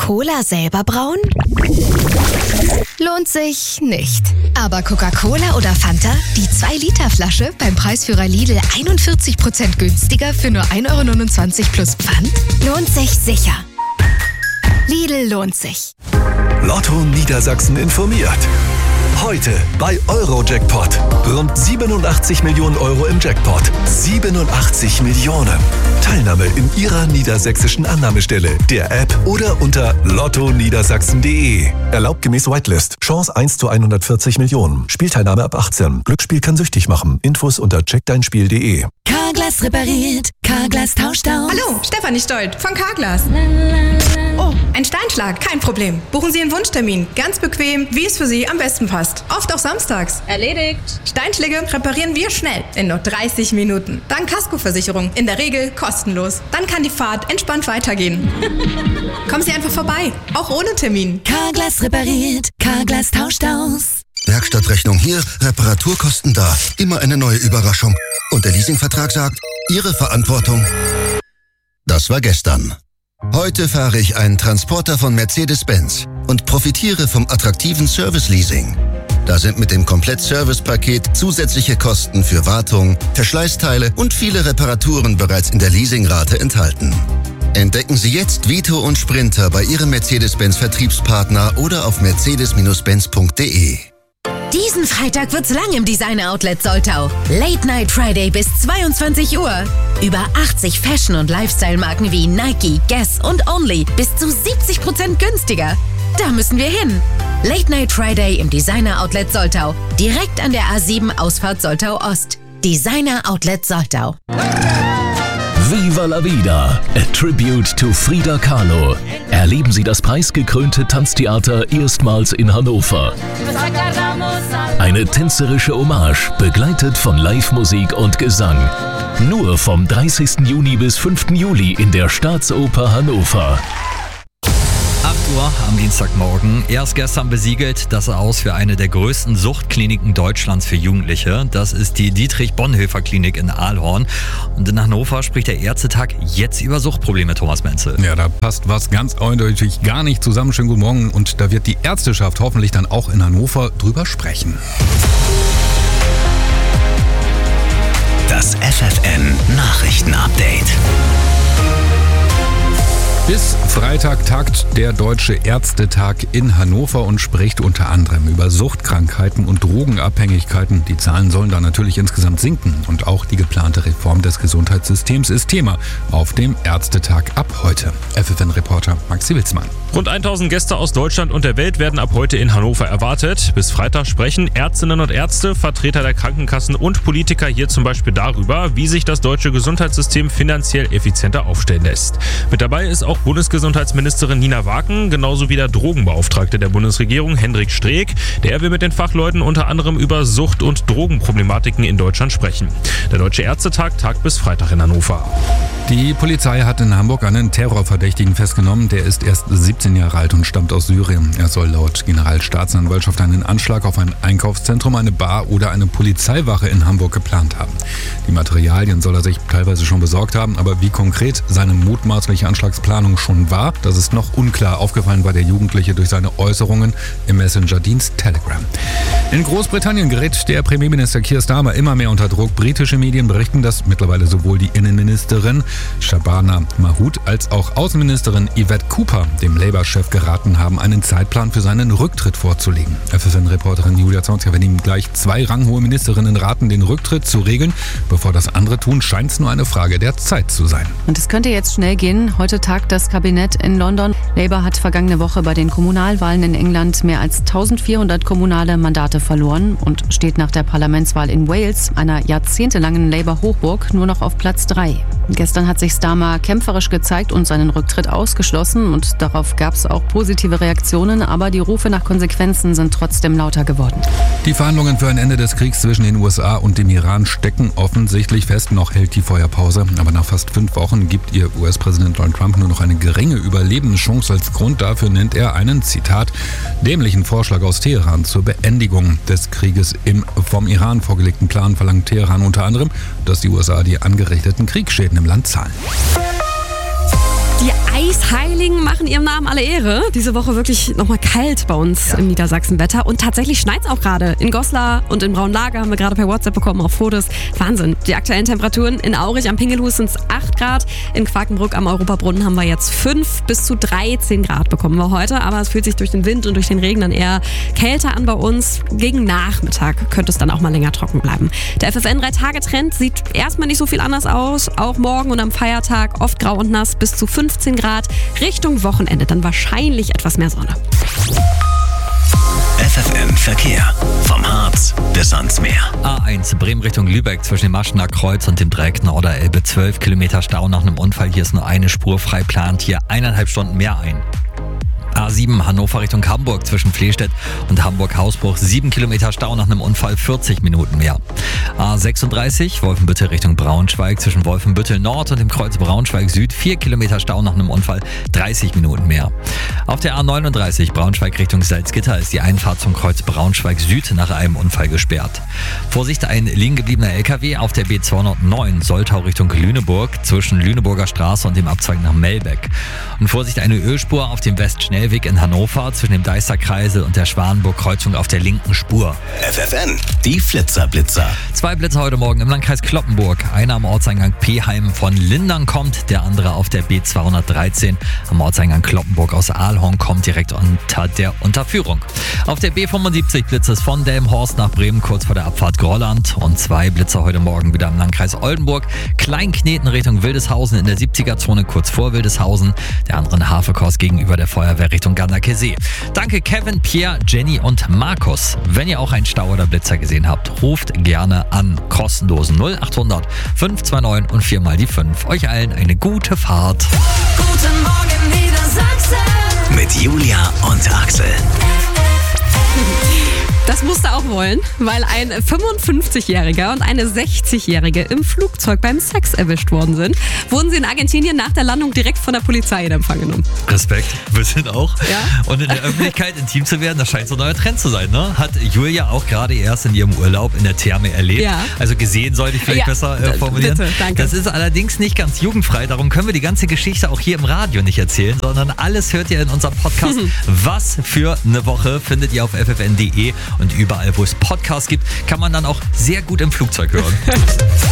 Cola selber brauen? Lohnt sich nicht. Aber Coca-Cola oder Fanta? Die 2-Liter-Flasche beim Preisführer Lidl 41% günstiger für nur 1,29 € plus Pfand? Lohnt sich sicher. Lidl lohnt sich. Lotto Niedersachsen informiert. Heute bei Eurojackpot. Rund 87 Millionen Euro im Jackpot. 87 Millionen. Teilnahme in Ihrer niedersächsischen Annahmestelle, der App oder unter lottoniedersachsen.de. Erlaubt gemäß Whitelist. Chance 1 zu 140 Millionen. Spielteilnahme ab 18. Glücksspiel kann süchtig machen. Infos unter checkdeinspiel.de. Carglass repariert. Carglass tauscht aus. Hallo, Stefanie Stolt von Carglass. Oh, ein Steinschlag, kein Problem. Buchen Sie einen Wunschtermin. Ganz bequem, wie es für Sie am besten passt. Oft auch samstags. Erledigt. Steinschläge reparieren wir schnell, in nur 30 Minuten. Dank Kaskoversicherung, in der Regel kostenlos. Dann kann die Fahrt entspannt weitergehen. Kommen Sie einfach vorbei, auch ohne Termin. Carglass repariert. Carglass tauscht aus. Werkstattrechnung hier, Reparaturkosten da. Immer eine neue Überraschung. Und der Leasingvertrag sagt, Ihre Verantwortung. Das war gestern. Heute fahre ich einen Transporter von Mercedes-Benz und profitiere vom attraktiven Service-Leasing. Da sind mit dem Komplett-Service-Paket zusätzliche Kosten für Wartung, Verschleißteile und viele Reparaturen bereits in der Leasingrate enthalten. Entdecken Sie jetzt Vito und Sprinter bei Ihrem Mercedes-Benz-Vertriebspartner oder auf mercedes-benz.de. Diesen Freitag wird's lang im Designer-Outlet Soltau. Late Night Friday bis 22 Uhr. Über 80 Fashion- und Lifestyle-Marken wie Nike, Guess und Only bis zu 70% günstiger. Da müssen wir hin. Late Night Friday im Designer-Outlet Soltau. Direkt an der A7 Ausfahrt Soltau Ost. Designer-Outlet Soltau. Viva la Vida, a tribute to Frida Kahlo. Erleben Sie das preisgekrönte Tanztheater erstmals in Hannover. Eine tänzerische Hommage, begleitet von Live-Musik und Gesang. Nur vom 30. Juni bis 5. Juli in der Staatsoper Hannover. 8 Uhr am Dienstagmorgen. Erst gestern besiegelt das Aus für eine der größten Suchtkliniken Deutschlands für Jugendliche. Das ist die Dietrich-Bonhoeffer-Klinik in Ahlhorn. Und in Hannover spricht der Ärztetag jetzt über Suchtprobleme, Thomas Menzel. Ja, da passt was ganz eindeutig gar nicht zusammen. Schönen guten Morgen. Und da wird die Ärzteschaft hoffentlich dann auch in Hannover drüber sprechen. Das FFN-Nachrichten-Update. Bis Freitag tagt der Deutsche Ärztetag in Hannover und spricht unter anderem über Suchtkrankheiten und Drogenabhängigkeiten. Die Zahlen sollen da natürlich insgesamt sinken. Und auch die geplante Reform des Gesundheitssystems ist Thema auf dem Ärztetag ab heute. FFN-Reporter Maxi Wilsmann. Rund 1000 Gäste aus Deutschland und der Welt werden ab heute in Hannover erwartet. Bis Freitag sprechen Ärztinnen und Ärzte, Vertreter der Krankenkassen und Politiker hier zum Beispiel darüber, wie sich das deutsche Gesundheitssystem finanziell effizienter aufstellen lässt. Mit dabei ist auch Bundesgesundheitsministerin Nina Waken, genauso wie der Drogenbeauftragte der Bundesregierung Hendrik Streeck. Der will mit den Fachleuten unter anderem über Sucht- und Drogenproblematiken in Deutschland sprechen. Der Deutsche Ärztetag tagt bis Freitag in Hannover. Die Polizei hat in Hamburg einen Terrorverdächtigen festgenommen. Der ist erst 17 Jahre alt und stammt aus Syrien. Er soll laut Generalstaatsanwaltschaft einen Anschlag auf ein Einkaufszentrum, eine Bar oder eine Polizeiwache in Hamburg geplant haben. Die Materialien soll er sich teilweise schon besorgt haben, aber wie konkret seine mutmaßliche Anschlagsplanung schon war, das ist noch unklar. Aufgefallen war der Jugendliche durch seine Äußerungen im Messenger-Dienst Telegram. In Großbritannien gerät der Premierminister Keir Starmer immer mehr unter Druck. Britische Medien berichten, dass mittlerweile sowohl die Innenministerin Shabana Mahood als auch Außenministerin Yvette Cooper dem Labour-Chef geraten haben, einen Zeitplan für seinen Rücktritt vorzulegen. FFN-Reporterin Julia Zornska, wenn ihm gleich 2 ranghohe Ministerinnen raten, den Rücktritt zu regeln, bevor das andere tun, scheint es nur eine Frage der Zeit zu sein. Und es könnte jetzt schnell gehen. Heute tagt das Kabinett in London. Labour hat vergangene Woche bei den Kommunalwahlen in England mehr als 1400 kommunale Mandate verloren und steht nach der Parlamentswahl in Wales, einer jahrzehntelangen Labour-Hochburg, nur noch auf Platz 3. Gestern hat sich Starmer kämpferisch gezeigt und seinen Rücktritt ausgeschlossen und darauf gab es auch positive Reaktionen, aber die Rufe nach Konsequenzen sind trotzdem lauter geworden. Die Verhandlungen für ein Ende des Kriegs zwischen den USA und dem Iran stecken offensichtlich fest. Noch hält die Feuerpause, aber nach fast 5 Wochen gibt ihr US-Präsident Donald Trump nur noch eine geringe Überlebenschance. Als Grund dafür nennt er einen, Zitat, dämlichen Vorschlag aus Teheran zur Beendigung des Krieges. Im vom Iran vorgelegten Plan verlangt Teheran unter anderem, dass die USA die angerichteten Kriegsschäden im Land zahlen. Die Eisheiligen machen ihrem Namen alle Ehre. Diese Woche wirklich nochmal kalt bei uns im Niedersachsenwetter. Und tatsächlich schneit es auch gerade. In Goslar und in Braunlage haben wir gerade per WhatsApp bekommen, auf Fotos. Wahnsinn. Die aktuellen Temperaturen in Aurich am Pingelhus sind 8 Grad. In Quakenbrück am Europabrunnen haben wir jetzt 5 bis zu 13 Grad bekommen wir heute. Aber es fühlt sich durch den Wind und durch den Regen dann eher kälter an bei uns. Gegen Nachmittag könnte es dann auch mal länger trocken bleiben. Der FFN 3-Tage-Trend sieht erstmal nicht so viel anders aus. Auch morgen und am Feiertag oft grau und nass bis zu 15 Grad. Richtung Wochenende dann wahrscheinlich etwas mehr Sonne. FFN Verkehr. Vom Harz bis ans Meer. A1 Bremen Richtung Lübeck zwischen dem Maschener Kreuz und dem Dreieck Norderelbe. 12 Kilometer Stau nach einem Unfall. Hier ist nur eine Spur frei, plant hier 1,5 Stunden mehr ein. A7 Hannover Richtung Hamburg zwischen Flehstedt und Hamburg-Hausbruch. 7 Kilometer Stau nach einem Unfall, 40 Minuten mehr. A36 Wolfenbüttel Richtung Braunschweig zwischen Wolfenbüttel Nord und dem Kreuz Braunschweig Süd. 4 Kilometer Stau nach einem Unfall, 30 Minuten mehr. Auf der A39 Braunschweig Richtung Salzgitter ist die Einfahrt zum Kreuz Braunschweig Süd nach einem Unfall gesperrt. Vorsicht, ein liegen gebliebener LKW auf der B209 Soltau Richtung Lüneburg zwischen Lüneburger Straße und dem Abzweig nach Melbeck. Und Vorsicht, eine Ölspur auf dem Westschnellweg in Hannover zwischen dem Deisterkreisel und der Schwanenburg-Kreuzung auf der linken Spur. FFN, die Flitzer-Blitzer. 2 Blitzer heute Morgen im Landkreis Kloppenburg. Einer am Ortseingang Peheim von Lindern kommt, der andere auf der B213 am Ortseingang Kloppenburg aus Aalhorn kommt, direkt unter der Unterführung. Auf der B75 Blitz es von Delmenhorst nach Bremen kurz vor der Abfahrt Grolland und 2 Blitzer heute Morgen wieder im Landkreis Oldenburg. Kleinkneten Richtung Wildeshausen in der 70er-Zone kurz vor Wildeshausen, der anderen Hafekost gegenüber der Feuerwehr Richtung Ganderkesee. Danke Kevin, Pierre, Jenny und Markus. Wenn ihr auch einen Stau oder Blitzer gesehen habt, ruft gerne an. Kostenlosen 0800 529 und 4 mal die 5. Euch allen eine gute Fahrt. Guten Morgen Niedersachsen. Mit Julia und Axel. Das musste auch wollen, weil ein 55-Jähriger und eine 60-Jährige im Flugzeug beim Sex erwischt worden sind. Wurden sie in Argentinien nach der Landung direkt von der Polizei in Empfang genommen. Respekt, wir sind auch. Ja? Und in der Öffentlichkeit intim zu werden, das scheint so ein neuer Trend zu sein, ne? Hat Julia auch gerade erst in ihrem Urlaub in der Therme erlebt. Ja. Also gesehen sollte ich vielleicht besser formulieren. Bitte, danke. Das ist allerdings nicht ganz jugendfrei, darum können wir die ganze Geschichte auch hier im Radio nicht erzählen, sondern alles hört ihr in unserem Podcast. Was für eine Woche findet ihr auf ffn.de und überall, wo es Podcasts gibt, kann man dann auch sehr gut im Flugzeug hören.